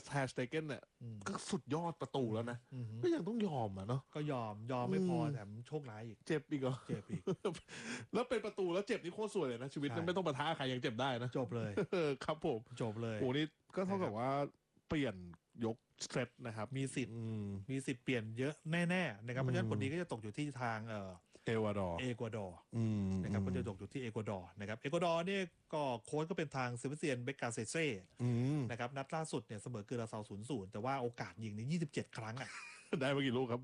แทสเตเกนเนี่ยก็สุดยอดประตูแล้วนะก็ยังต้องยอมอ่ะเนาะก็ยอมไม่พอแถมโชคร้ายอีกเจ็บอีกเหรอเจ็บอีกแล้วเป็นประตูแล้วเจ็บนี่โคตรสวยเลยนะชีวิตไม่ต้องปะทะใครยังเจ็บได้นะจบเลยครับผมจบเลยโอ้นี่ก็เท่ากับว่าเปลี่ยนยกเซตนะครับมีสิทธิ์เปลี่ยนเยอะแน่ๆนะครับเพราะฉะนั้นผลดีก็จะตกอยู่ที่ทางเอกวาดอร์นะครับก็จะตกอยู่ที่เอกวาดอร์นะครับเอกวาดอร์เนี่ยก็โค้ชก็เป็นทางเซเบสเตียนเบกาเซเซ่นะครับนัดล่าสุดเนี่ยเสมอเกราซาว0-0แต่ว่าโอกาสยิงนี่27 ครั้งอ่ะได้มากี่ลูกครับ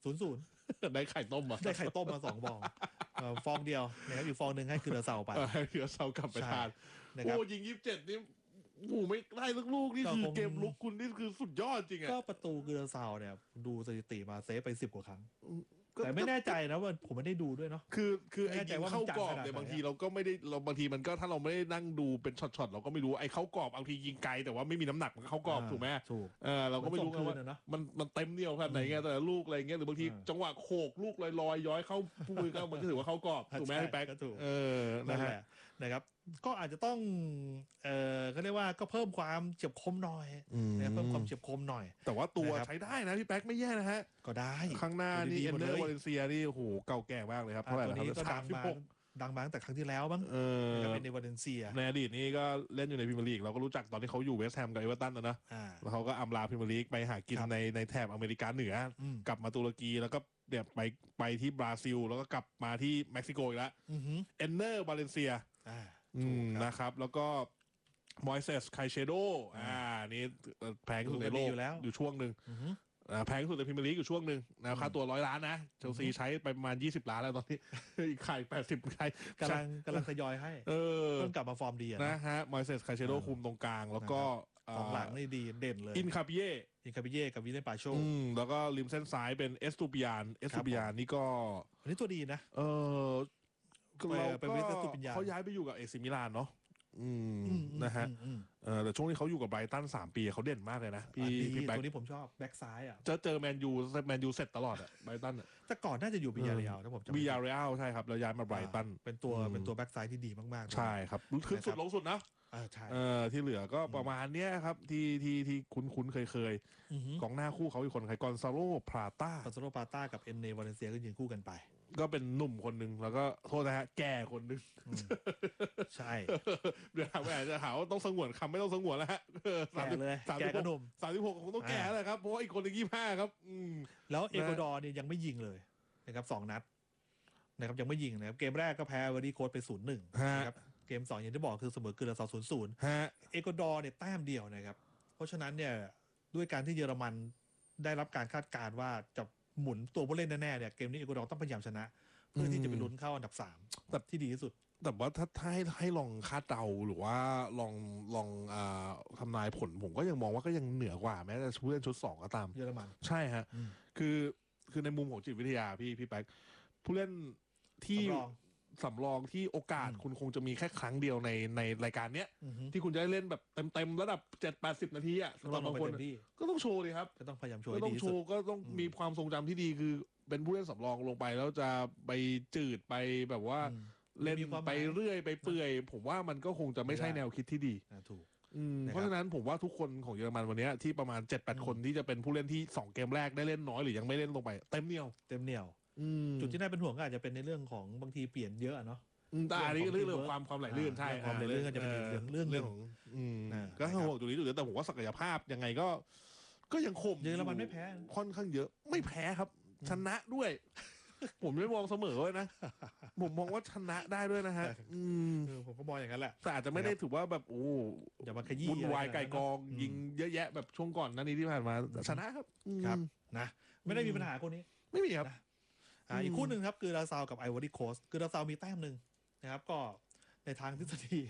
0-0 ได้ไข่ต้มมาได้ไข่ต้มมา2 ฟองฟองเดียวนะครับอีกฟองหนึ่งให้เกราซาวไปให้เกราซาวกลับไปทานโอ้ยิง27นี่โอ้ไม่ได้สักลูกนี่คือเกมลุกคุณนี่คือสุดยอดจริงอะก็ประตูเกราซาวเนี่ยดูสถิติมาเซฟไป10 กว่าครั้งแต่ไม่แน่ใจนะว่าผมไม่ได้ดูด้วยเนาะคือไอ้ยิงเข้ากรอบเนี่ยบางทีเราก็ไม่ได้บางทีมันก็ถ้าเราไม่ได้นั่งดูเป็นช็อตๆเราก็ไม่รู้ไอ้เข้ากรอบบางทียิงไกลแต่ว่าไม่มีน้ำหนักมันเข้ากรอบถูกไหมถูกเราก็ไม่รู้ว่ามันเต็มเดียวขนาดไหนไงแต่ลูกอะไรเงี้ยหรือบางทีจังหวะโขกลูกลอยย้อยเข้าปุ้ยก็มันก็ถือว่าเข้ากรอบถูกไหมพี่แป๊กก็ถูกนั่นแหละนะครับก็อาจจะต้องเขาเรียกว่าก็เพิ่มความเฉียบคมหน่อยเพิ่มความเฉียบคมหน่อยแต่ว่าตัวใช้ได้นะพี่แป๊กไม่แย่นะฮะก็ได้ข้างหน้านี่เอนเนอร์วาเลนเซียนี่โอ้โหเก่าแก่มากเลยครับเท่าไหร่แล้วก็ดังมาตั้งแต่ครั้งที่แล้วบ้างเป็นในวาเลนเซียในอดีตนี้ก็เล่นอยู่ในพรีเมียร์ลีกเราก็รู้จักตอนที่เขาอยู่เวสต์แฮมกับเอเวอร์ตันนะแล้วเขาก็อำลาพรีเมียร์ลีกไปหากินในแถบอเมริกาเหนือกลับมาตุรกีแล้วก็เดี๋ยวไปที่บราซิลแล้วก็กลับมาที่เม็กซิโกอีกแล้วเอนเนอร์วาเลนเซียนะครับแล้วก็มอยเซสไคเชโดนี่แพงที่สุดในโลกอยู่ช่วงหนึ่งแพงที่สุดในพรีเมียร์ลีกอยู่ช่วงหนึ่งนะค่าตัว100 ล้านนะเชลซีใช้ไปประมาณ20 ล้านแล้วตอนนี้อีกไข่80ไข่กำลังทยอยให้เพิ่งกลับมาฟอร์มดีนะฮะมอยเซสไคเชโดคุมตรงกลางแล้วก็ของหลังนี่ดีเด่นเลยอินคาปิเย่กับวิเลนปาโชแล้วก็ริมเส้นซ้ายเป็นเอสตูปิยานนี่ก็อันนี้ตัวดีนะเราก็เขาย้ายไปอยู่กับเอซิมิลานเนาะนะฮะแต่ช่วงที่เขาอยู่กับไบรตัน3 ปีเขาเด่นมากเลยนะพี่แบ็คตัวนี้ผมชอบแบ็คซ้ายอ่ะเจอแมนยูเสร็จตลอดอ่ะไบรตันอ่ะแต่ก่อนน่าจะอยู่บิยาเรียลถ้าผมจำบิยาเรียลใช่ครับแล้วย้ายมาไบรตันเป็นตัวแบ็คซ้ายที่ดีมากๆใช่ครับขึ้นสุดลงสุดนะใช่ที่เหลือก็ประมาณเนี้ยครับที่คุ้นเคยกองหน้าคู่เขาอีกคนใครกอนซาโลพาต้ากับเอนเนวาเลนเซียก็ยืนคู่กันไปก็เป็นหนุ่มคนหนึ่งแล้วก็โทษนะฮะแก่คนหนึ่งใช่เดี๋ยวจะหาว่าต้องสงวนคำไม่ต้องสงวนแล้วฮะแก่ก็หนุ่ม 36คงต้องแก่เลยครับเพราะว่าอีกคนหนึ่ง25ครับแล้วเอกวาดอร์เนี่ยยังไม่ยิงเลยนะครับ2 นัดนะครับยังไม่ยิงนะครับเกมแรกก็แพ้วารีโค้ดไป0-1นะครับเกม2อย่างที่บอกคือเสมอเกราซาว0-0เอกวาดอร์เนี่ยแต้มเดียวนะครับเพราะฉะนั้นเนี่ยด้วยการที่เยอรมันได้รับการคาดการณ์ว่าจะหมุนตัวผู้เล่นแน่ๆเนี่ยเกมนี้เอกวาดอร์ต้องพยายามชนะเพื่อที่จะไปลุ้นเข้าอันดับ3แต่ที่ดีที่สุดแต่ว่าถ้าให้ลองคาดเดาหรือว่าลองทำนายผลผมก็ยังมองว่าก็ยังเหนือกว่าแม้แต่ผู้เล่นชุด2ก็ตามเยอรมันใช่ฮะคือในมุมของจิตวิทยาพี่แป๊กผู้เล่นที่สำรองที่โอกาสคุณคงจะมีแค่ครั้งเดียวในรายการเนี้ยที่คุณจะได้เล่นแบบเต็มระดับ70-80 นาทีอ่ะตอนบางคนก็ต้องโชว์ดิครับก็ต้องพยายามโชว์ก็ต้องโชว์ก็ต้องมีความทรงจำที่ดีคือเป็นผู้เล่นสำรองลงไปแล้วจะไปจืดไปแบบว่าเล่นไปเรื่อยไปเปื่อยผมว่ามันก็คงจะไม่ใช่แนวคิดที่ดีถูกเพราะฉะนั้นผมว่าทุกคนของเยอรมันวันนี้ที่ประมาณ 7-8 คนที่จะเป็นผู้เล่นที่2 เกมแรกได้เล่นน้อยหรือยังไม่เล่นลงไปเต็มเหนียวจุดที่น่าเป็นห่วงก็อาจจะเป็นในเรื่องของบางทีเปลี่ยนเยอะเนาะแต่อันนี้เรื่องความไหลลื่นใช่ความไหลลื่นก็จะเป็นเรื่องของก็ห่วงตรงนี้แต่ผมว่าศักยภาพยังไงก็ยังคมเยอรมันไม่แพ้ค่อนข้างเยอะไม่แพ้ครับชนะด้วยผมไม่มองเสมอเลยนะผมมองว่าชนะได้ด้วยนะฮะผมก็มองอย่างนั้นแหละแต่อาจจะไม่ได้ถือว่าแบบโอ้อย่ามาขยี้วุ่นวายไก่กองยิงเยอะแยะแบบช่วงก่อนนั้นนี้ที่ผ่านมาชนะครับนะไม่ได้มีปัญหาคนนี้ไม่มีครับอีกคู่หนึ่งครับคือลาซาวกับไอวอรี่โคสต์คือลาซาวมีแต้มหนึ่งนะครับก็ในทางทฤษฎี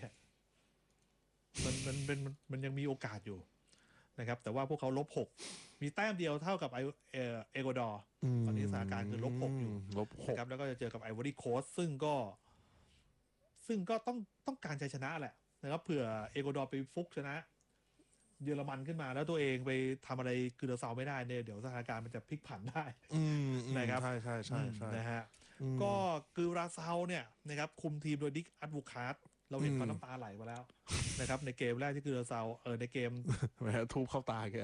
มันยังมีโอกาสอยู่นะครับแต่ว่าพวกเขา-6มีแต้มเดียวเท่ากับเอกวาดอร์ตอนนี้สถานการณ์คือ-6อยู่นะครับแล้วก็จะเจอกับไอวอรี่โคสต์ซึ่งก็ต้องการชัยชนะแหละนะครับเผื่อเอกวาดอร์ไปฟุกชนะเยอรมันขึ้นมาแล้วตัวเองไปทำอะไรคือเราเซาไม่ได้เนี่ยเดี๋ยวสถานการณ์มันจะพลิกผันได้นะครับใช่นะฮะก็คือราเซาเนี่ยนะครับคุมทีมโดยดิกอัดวูคาร์ดเราเห็นเขาน้ำตาไหลมาแล้วนะครับในเกมแรกที่คือราเซาในเกมทูบเข้าตาแก